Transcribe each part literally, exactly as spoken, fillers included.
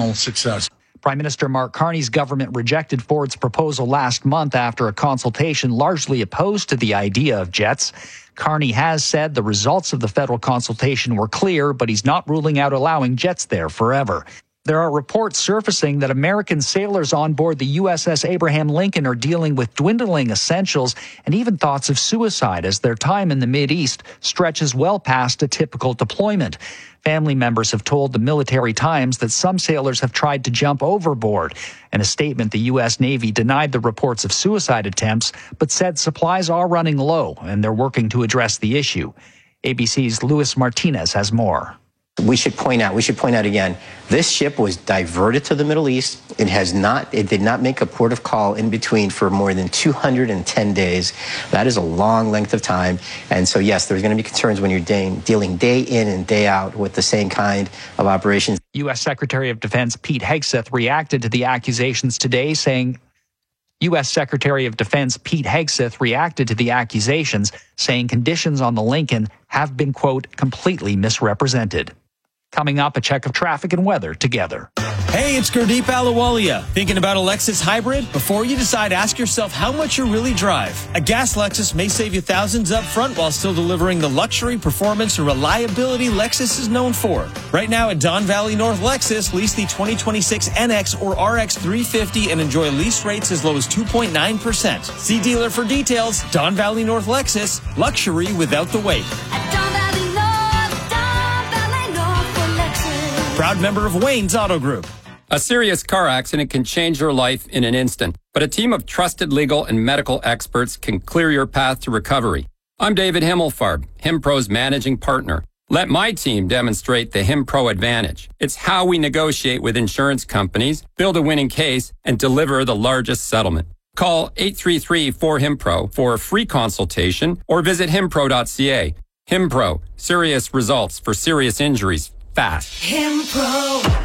operational success. Prime Minister Mark Carney's government rejected Ford's proposal last month after a consultation largely opposed to the idea of jets. Carney has said the results of the federal consultation were clear, but he's not ruling out allowing jets there forever. There are reports surfacing that American sailors on board the U S S Abraham Lincoln are dealing with dwindling essentials and even thoughts of suicide as their time in the Mideast stretches well past a typical deployment. Family members have told the Military Times that some sailors have tried to jump overboard. In a statement, the U S Navy denied the reports of suicide attempts, but said supplies are running low and they're working to address the issue. A B C's Luis Martinez has more. We should point out, we should point out again, this ship was diverted to the Middle East. It has not, it did not make a port of call in between for more than two hundred ten days. That is a long length of time. And so, yes, there's going to be concerns when you're de- dealing day in and day out with the same kind of operations. U S Secretary of Defense Pete Hegseth reacted to the accusations today, saying, U S Secretary of Defense Pete Hegseth reacted to the accusations, saying conditions on the Lincoln have been, quote, completely misrepresented. Coming up, a check of traffic and weather together. Hey, it's Gurdeep Ahluwalia. Thinking about a Lexus hybrid? Before you decide, ask yourself how much you really drive. A gas Lexus may save you thousands up front while still delivering the luxury, performance, and reliability Lexus is known for. Right now at Don Valley North Lexus, lease the twenty twenty-six N X or R X three fifty and enjoy lease rates as low as two point nine percent. See dealer for details. Don Valley North Lexus, luxury without the wait. Proud member of Wayne's Auto Group. A serious car accident can change your life in an instant, but a team of trusted legal and medical experts can clear your path to recovery. I'm David Himmelfarb, HimPro's managing partner. Let my team demonstrate the HimPro advantage. It's how we negotiate with insurance companies, build a winning case, and deliver the largest settlement. Call eight three three, four, HIMPRO for a free consultation or visit himpro dot c a. HimPro, serious results for serious injuries. Fast. HimPro.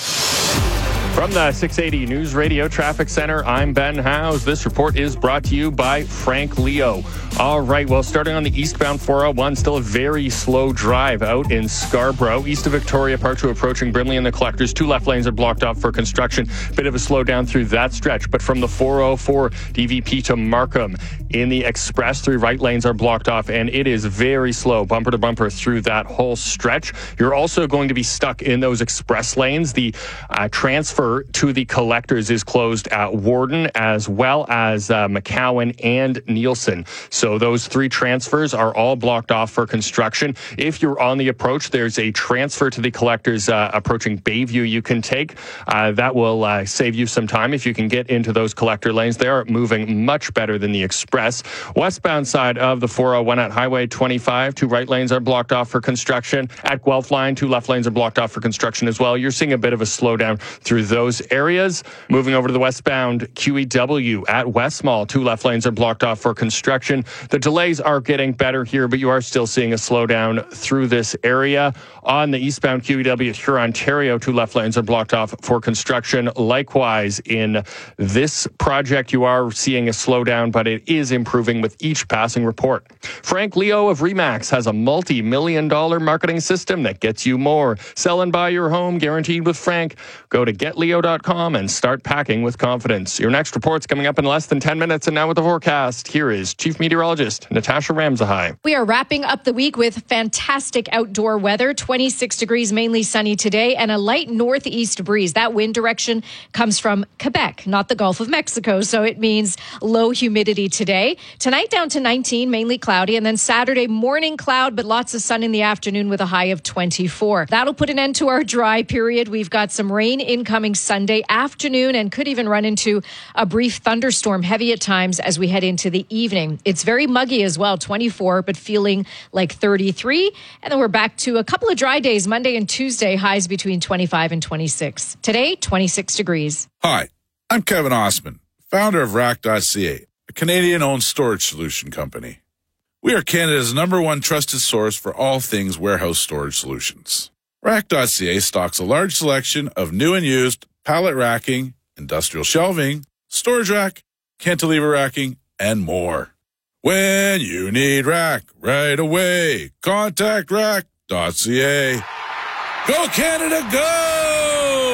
From the six eighty News Radio Traffic Center, I'm Ben Howes. This report is brought to you by Frank Leo. All right, well, starting on the eastbound four oh one, still a very slow drive out in Scarborough. East of Victoria Park to approaching Brimley and the Collectors. Two left lanes are blocked off for construction. Bit of a slowdown through that stretch. But from the four oh four D V P to Markham in the Express, three right lanes are blocked off, and it is very slow, bumper to bumper through that whole stretch. You're also going to be stuck in those express lanes. The uh, transfer to the Collectors is closed at Warden as well as uh, McCowan and Nielsen. So those three transfers are all blocked off for construction. If you're on the approach, there's a transfer to the Collectors uh, approaching Bayview you can take. Uh, that will uh, save you some time if you can get into those collector lanes. They are moving much better than the Express. Westbound side of the four oh one at Highway twenty-five, two right lanes are blocked off for construction. At Guelph Line, two left lanes are blocked off for construction as well. You're seeing a bit of a slowdown through those areas. Moving over to the westbound Q E W at West Mall, two left lanes are blocked off for construction. The delays are getting better here, but you are still seeing a slowdown through this area. On the eastbound Q E W at Huron, Ontario, two left lanes are blocked off for construction. Likewise, in this project, you are seeing a slowdown, but it is improving with each passing report. Frank Leo of Remax has a multi-million dollar marketing system that gets you more. Sell and buy your home, guaranteed with Frank. Go to get leo dot com and start packing with confidence. Your next report's coming up in less than ten minutes, and now with the forecast, here is Chief Meteorologist Natasha Ramzahai. We are wrapping up the week with fantastic outdoor weather. twenty-six degrees, mainly sunny today, and a light northeast breeze. That wind direction comes from Quebec, not the Gulf of Mexico, so it means low humidity today. Tonight down to nineteen, mainly cloudy, and then Saturday morning cloud, but lots of sun in the afternoon with a high of twenty-four. That'll put an end to our dry period. We've got some rain incoming Sunday afternoon and could even run into a brief thunderstorm, heavy at times as we head into the evening. It's very muggy as well, twenty-four, but feeling like thirty-three. And then we're back to a couple of dry days, Monday and Tuesday, highs between twenty-five and twenty-six. Today, twenty-six degrees. Hi, I'm Kevin Osman, founder of rack dot c a, a Canadian-owned storage solution company. We are Canada's number one trusted source for all things warehouse storage solutions. rack dot c a stocks a large selection of new and used pallet racking, industrial shelving, storage rack, cantilever racking, and more. When you need rack right away, contact rack dot c a. Go Canada, go!